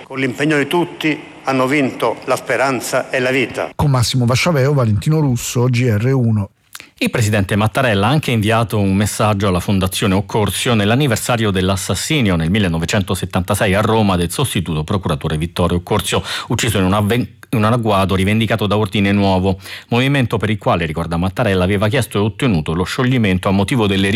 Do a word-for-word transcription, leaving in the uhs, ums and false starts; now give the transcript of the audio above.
Con l'impegno di tutti hanno vinto la speranza e la vita. Con Massimo Vasciaveo, Valentino Russo, G R uno. Il presidente Mattarella ha anche inviato un messaggio alla Fondazione Occorsio nell'anniversario dell'assassinio nel millenovecentosettantasei a Roma del sostituto procuratore Vittorio Occorsio, ucciso in un avvenimento in un agguato rivendicato da Ordine Nuovo, movimento per il quale, ricorda Mattarella, aveva chiesto e ottenuto lo scioglimento a motivo delle